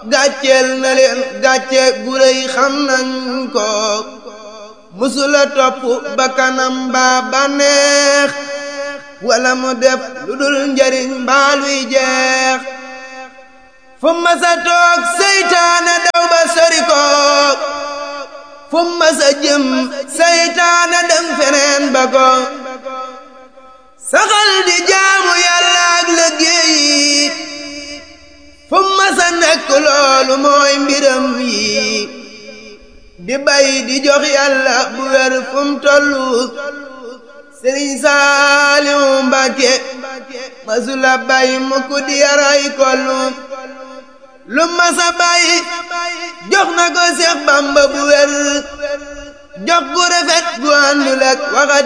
gàcceel na leen gàcce gu rëy xam nañ ko musula topp bakkanam baa bànneex wala mu def lu dul njariñ mbaa luy jeex fu masa toog seytaane daw ba sori ko fu masa jëm seytaane dem feneen ba ko saxal di jaamu yàlla ak liggéey fu masa nekk loolu mooy mbiram yi di bay di jox yàlla bu wér fu mu tollu Sëriñ Saaliw Mbàkke masula bay mukk di yaray kollu lu masa bay jox na ko Seex Bamba bu wér jox gu rafet gu àndul ak waxat